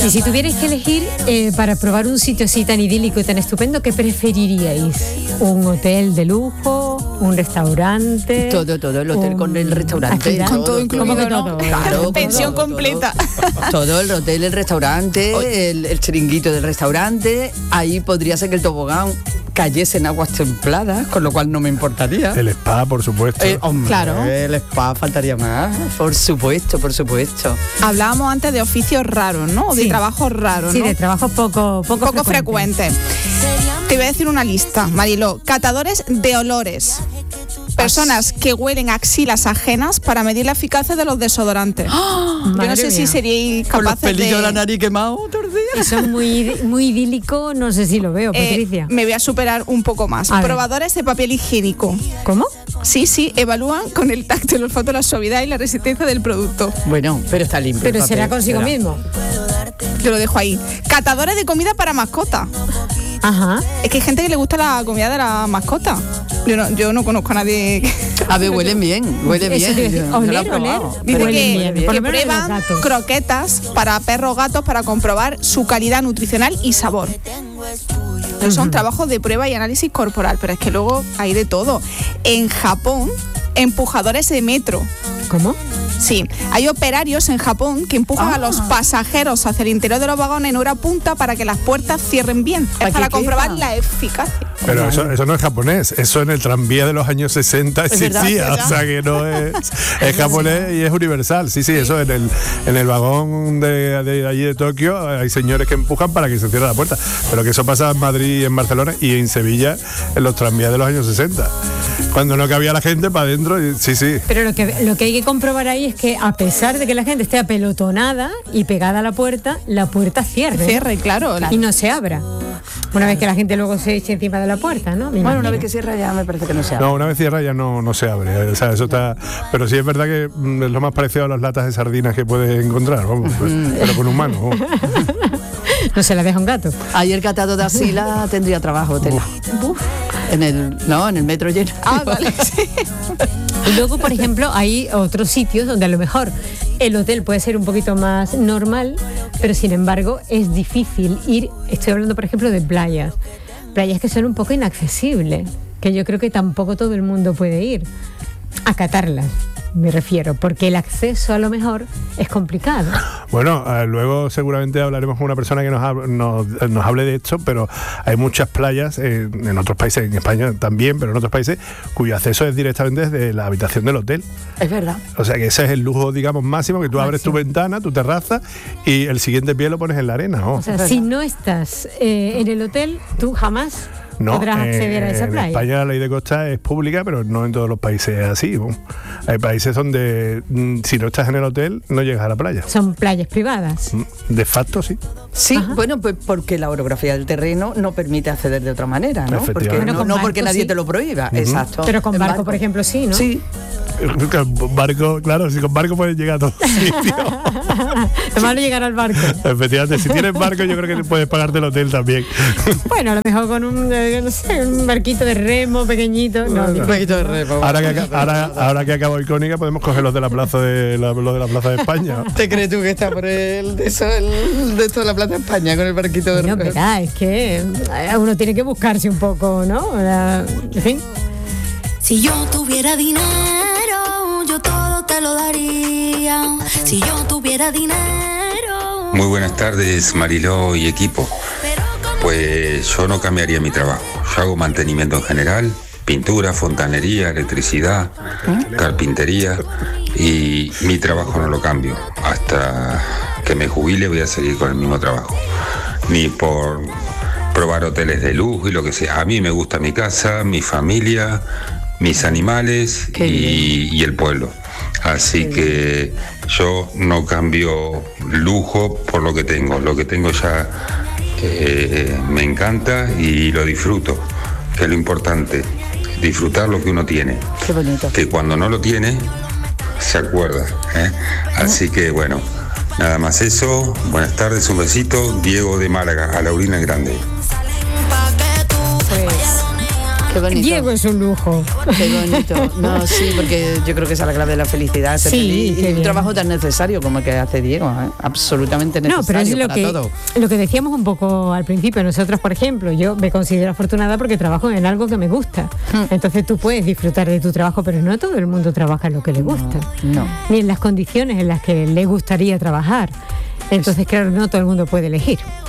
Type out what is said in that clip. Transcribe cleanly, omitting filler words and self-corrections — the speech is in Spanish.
Y si tuvierais que elegir para probar un sitio así tan idílico y tan estupendo, ¿qué preferiríais? ¿Un hotel de lujo? ¿Un restaurante? Todo, el hotel con el restaurante. Con todo incluido, ¿no? Claro, pensión completa. Todo, el hotel, el restaurante, el chiringuito del restaurante. Ahí podría ser que el tobogán cayese en aguas templadas, con lo cual no me importaría. El spa, por supuesto. Hombre, Claro. El spa faltaría más. Por supuesto. Hablábamos antes de oficios raros, ¿no? De Sí. trabajos raros, Sí, ¿no? de trabajos poco frecuentes. Te voy a decir una lista, Mariló. Catadores de olores. Personas que huelen axilas ajenas para medir la eficacia de los desodorantes. Yo no Madre sé si mía. seríais Con los capaces pelillos de la de... nariz quemados todos los días. Eso es muy idílico, no sé si lo veo, Patricia. Me voy a superar un poco más. A ver. Probadores de papel higiénico. ¿Cómo? Sí, evalúan con el tacto, el olfato, la suavidad y la resistencia del producto. Bueno, pero está limpio. Pero el papel, será consigo será. mismo. Te lo dejo ahí. Catadores de comida para mascota. Ajá. Es que hay gente que le gusta la comida de la mascota. Yo no conozco a nadie que... A ver, huelen bien. Eso te iba a decir, Yo no lo he probado, oler. Dice pero Huelen que, bien. bien. Por que lo menos los prueban gatos. croquetas para perros gatos para comprobar su calidad nutricional y sabor. Son trabajos de prueba y análisis corporal, pero es que luego hay de todo. En Japón, empujadores de metro. ¿Cómo? Sí, hay operarios en Japón que empujan a los pasajeros hacia el interior de los vagones en hora punta para que las puertas cierren bien. ¿Para Es para qué comprobar quepa? la eficacia. Pero eso no es japonés, eso en el tranvía de los años 60 verdad, existía, ¿verdad? o sea que no es japonés y es universal. Sí, eso en el vagón de allí de Tokio hay señores que empujan para que se cierre la puerta, pero que eso pasa en Madrid, en Barcelona y en Sevilla en los tranvías de los años 60. Cuando no cabía la gente para adentro, sí. Pero lo que hay que comprobar ahí es que a pesar de que la gente esté apelotonada y pegada a la puerta cierre. Cierre, claro. Y no se abra. Una vez que la gente luego se eche encima de la puerta, ¿no? Me Bueno, una imagino. vez que cierra ya me parece que no se abre. No, una vez cierra ya no se abre, o sea, eso está. Pero sí es verdad que es lo más parecido a las latas de sardinas que puedes encontrar, vamos, pues, pero con humano. Vamos. No se la deja un gato. Ayer catado de Asila tendría trabajo, tela. En el metro lleno. Ah, vale. Sí. Y luego, por ejemplo, hay otros sitios donde a lo mejor el hotel puede ser un poquito más normal, pero sin embargo es difícil ir. Estoy hablando, por ejemplo, de playas que son un poco inaccesibles, que yo creo que tampoco todo el mundo puede ir a catarlas. Me refiero, porque el acceso a lo mejor es complicado. Bueno, luego seguramente hablaremos con una persona que nos hable de esto, pero hay muchas playas en otros países, en España también, pero en otros países, cuyo acceso es directamente desde la habitación del hotel. Es verdad. O sea que ese es el lujo, digamos, máximo, que tú abres tu ventana, tu terraza, y el siguiente pie lo pones en la arena, ¿no? O sea, si no estás en el hotel, tú jamás podrás acceder a esa playa. En España la ley de costa es pública, pero no en todos los países es así. ¿No? Hay países donde si no estás en el hotel, no llegas a la playa. Son playas privadas. De facto, sí. Sí, Ajá. bueno, pues porque la orografía del terreno no permite acceder de otra manera, ¿no? Porque, Efectivamente. Bueno, con no porque barco, nadie sí. te lo prohíba, exacto. Pero con En barco, por ejemplo, sí, ¿no? Sí, Barco, claro, si con barco puedes llegar a todos sitios. Lo malo es llegar al barco. Efectivamente, si tienes barco, yo creo que puedes pagarte el hotel también. Bueno, a lo mejor con un barquito de remo pequeñito. No, un poquito de remo. Ahora que acabó Icónica, podemos coger los de la plaza de la Plaza de España. ¿Te crees tú que está por el de esto de la Plaza de España con el barquito de no, remo? verá, es que uno tiene que buscarse un poco, ¿no? En fin. Si yo tuviera dinero, yo todo te lo daría. Si yo tuviera dinero. Muy buenas tardes, Mariló y equipo. Pues yo no cambiaría mi trabajo. Yo hago mantenimiento en general, pintura, fontanería, electricidad, carpintería, y mi trabajo no lo cambio. Hasta que me jubile voy a seguir con el mismo trabajo. Ni por probar hoteles de lujo y lo que sea. A mí me gusta mi casa, mi familia, mis animales y el pueblo. Así que yo no cambio lujo por lo que tengo. Lo que tengo ya me encanta y lo disfruto, que es lo importante, disfrutar lo que uno tiene. Qué bonito. Que cuando no lo tiene, se acuerda, ¿eh? Así que bueno, nada más eso. Buenas tardes, un besito. Diego de Málaga, a Laurina Grande. Qué bonito. Diego es un lujo. Qué bonito. No, sí, porque yo creo que esa es la clave de la felicidad. Ser Sí, feliz. qué Y un bien. trabajo tan necesario como el que hace Diego, ¿eh? Absolutamente necesario No, pero es para todo. lo que decíamos un poco al principio. Nosotros, por ejemplo, yo me considero afortunada porque trabajo en algo que me gusta. Entonces tú puedes disfrutar de tu trabajo, pero no todo el mundo trabaja en lo que le gusta. No. Ni en las condiciones en las que le gustaría trabajar. Entonces, claro, no todo el mundo puede elegir.